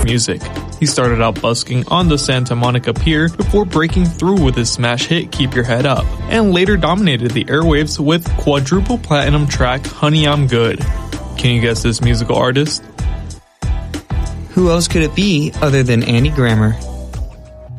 music. He started out busking on the Santa Monica Pier before breaking through with his smash hit Keep Your Head Up, and later dominated the airwaves with quadruple platinum track Honey I'm Good. Can you guess this musical artist? Who else could it be other than Andy Grammer?